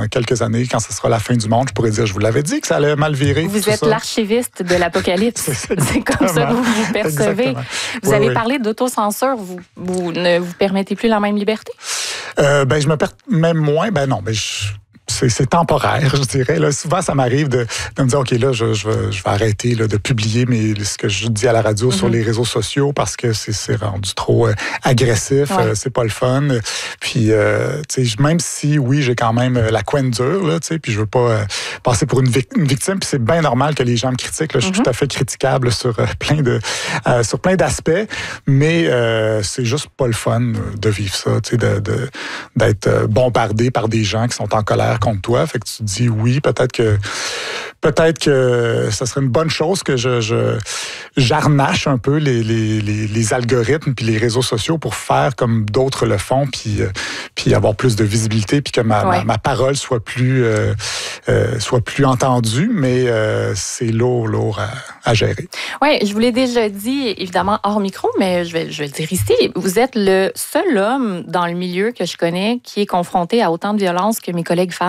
dans quelques années, quand ce sera la fin du monde, je pourrais dire, je vous l'avais dit que ça allait mal virer. Vous êtes l'archiviste de l'Apocalypse. C'est comme ça que vous vous percevez. Exactement. Vous avez parlé d'autocensure. Vous ne vous permettez plus la même liberté? Je me permets moins. Non, c'est temporaire, je dirais. Là, souvent, ça m'arrive de me dire, OK, là, je vais arrêter là, de publier ce que je dis à la radio sur les réseaux sociaux parce que c'est rendu trop agressif, c'est pas le fun. Puis, même si, oui, j'ai quand même la couenne dure, là, puis je veux pas passer pour une victime, puis c'est bien normal que les gens me critiquent. Là, je suis tout à fait critiquable sur plein d'aspects, mais c'est juste pas le fun de vivre ça, d'être bombardé par des gens qui sont en colère contre toi. Fait que tu te dis oui, peut-être que ça serait une bonne chose que j'arnache un peu les algorithmes puis les réseaux sociaux pour faire comme d'autres le font puis avoir plus de visibilité puis que ma parole soit plus entendue, mais c'est lourd à gérer. Oui, je vous l'ai déjà dit, évidemment, hors micro, mais je vais le dire ici. Vous êtes le seul homme dans le milieu que je connais qui est confronté à autant de violence que mes collègues femmes.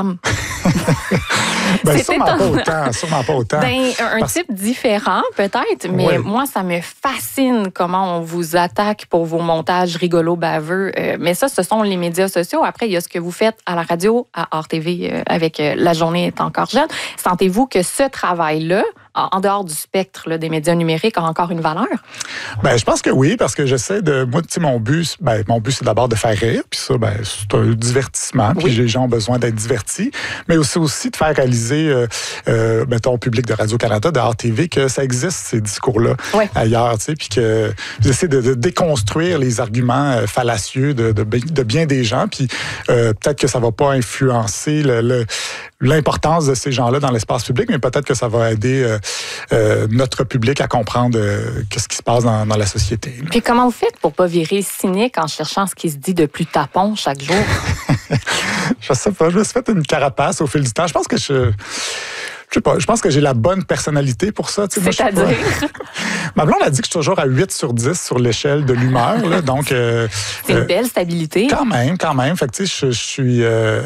Sûrement pas autant. Un type différent, peut-être, mais moi, ça me fascine comment on vous attaque pour vos montages rigolos, baveux. Mais ça, ce sont les médias sociaux. Après, il y a ce que vous faites à la radio, à RTV, avec La journée est encore jeune. Sentez-vous que ce travail-là, en dehors du spectre là, des médias numériques, a encore une valeur? Je pense que oui, parce que j'essaie de... Moi, tu sais, mon but, c'est d'abord de faire rire, puis ça, c'est un divertissement, puis les gens ont besoin d'être divertis, mais aussi de faire réaliser, au public de Radio-Canada, de RTV, que ça existe, ces discours-là, ailleurs, tu sais, puis que j'essaie de déconstruire les arguments fallacieux de bien des gens, puis peut-être que ça va pas influencer l'importance de ces gens-là dans l'espace public, mais peut-être que ça va aider notre public à comprendre qu'est-ce qui se passe dans la société. Là. Puis comment vous faites pour pas virer cynique en cherchant ce qui se dit de plus tapon chaque jour? Je sais pas, je me suis fait une carapace au fil du temps. Je pense que je sais pas, je pense que j'ai la bonne personnalité pour ça. C'est-à-dire? Ma blonde a dit que je suis toujours à 8 sur 10 sur l'échelle de l'humeur. Là, donc, c'est une belle stabilité. Quand même. Fait que tu sais, je suis...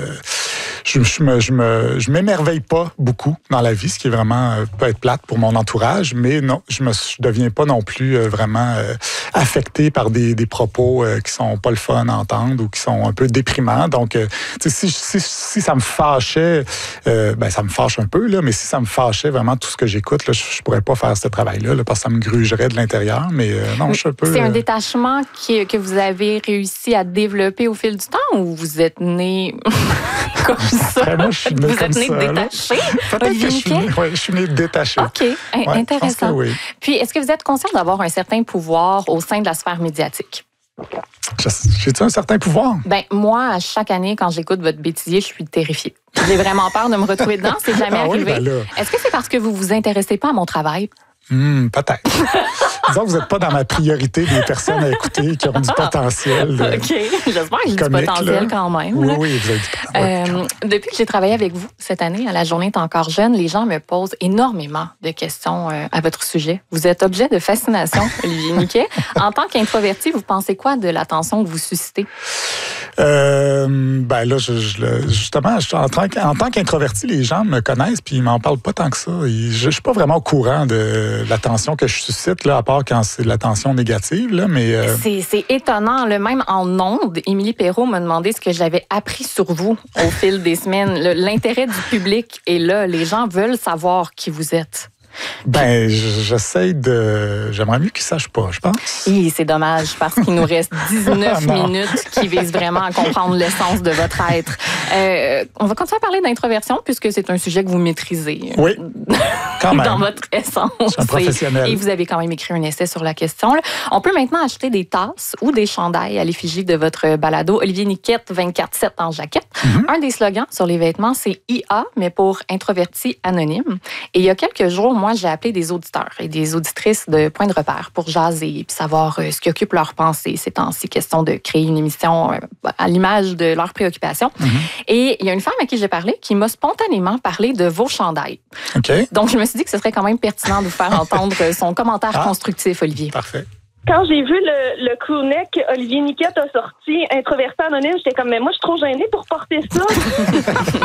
Je m'émerveille pas beaucoup dans la vie, ce qui est vraiment peut être plate pour mon entourage, mais non, je deviens pas non plus vraiment affecté par des propos qui sont pas le fun à entendre ou qui sont un peu déprimants. Donc, si ça me fâchait, ça me fâche un peu là, mais si ça me fâchait vraiment tout ce que j'écoute, là, je pourrais pas faire ce travail-là là, parce que ça me grugerait de l'intérieur. Mais non, je suis un peu. C'est un détachement que vous avez réussi à développer au fil du temps ou vous êtes né comme ça? Moi, je suis né vous comme êtes né ça, détaché? Peut-être que je suis né détaché. OK, intéressant. Oui. Puis, est-ce que vous êtes conscient d'avoir un certain pouvoir au sein de la sphère médiatique? J'ai-tu un certain pouvoir? Moi, à chaque année, quand j'écoute votre bêtisier, je suis terrifiée. J'ai vraiment peur de me retrouver dedans. C'est jamais arrivé. Est-ce que c'est parce que vous vous intéressez pas à mon travail? Peut-être. Disons que vous n'êtes pas dans ma priorité des personnes à écouter qui ont du potentiel. OK. J'espère que j'ai du potentiel quand même. Oui, vous avez du potentiel. Depuis que j'ai travaillé avec vous cette année, à La journée est encore jeune, les gens me posent énormément de questions à votre sujet. Vous êtes objet de fascination, Olivier Niquet. En tant qu'introverti, vous pensez quoi de l'attention que vous suscitez? Justement, en tant qu'introverti, les gens me connaissent puis ils m'en parlent pas tant que ça. Je suis pas vraiment au courant de l'attention que je suscite, là, à part quand c'est de l'attention négative. Là, mais c'est étonnant. Même en ondes, Émilie Perrault m'a demandé ce que j'avais appris sur vous au fil des semaines. L'intérêt du public est là. Les gens veulent savoir qui vous êtes. J'aimerais mieux qu'ils ne sachent pas, je pense. Et c'est dommage, parce qu'il nous reste 19 minutes qui visent vraiment à comprendre l'essence de votre être. On va continuer à parler d'introversion, puisque c'est un sujet que vous maîtrisez. Oui, quand même. Dans votre essence. Je suis un professionnel. Et vous avez quand même écrit un essai sur la question. On peut maintenant acheter des tasses ou des chandails à l'effigie de votre balado Olivier Niquette 24/7 en jaquette. Un des slogans sur les vêtements, c'est IA, mais pour introverti anonyme. Et il y a quelques jours, moi, j'ai appelé des auditeurs et des auditrices de Point de repère pour jaser et savoir ce qui occupe leur pensée ces temps-ci. Question de créer une émission à l'image de leurs préoccupations. Et il y a une femme à qui j'ai parlé qui m'a spontanément parlé de vos chandails. OK. Donc, je me suis dit que ce serait quand même pertinent de vous faire entendre son commentaire constructif, Olivier. Parfait. Quand j'ai vu le crewneck Olivier Niquette a sorti, introverti anonyme, j'étais comme, mais moi, je suis trop gênée pour porter ça.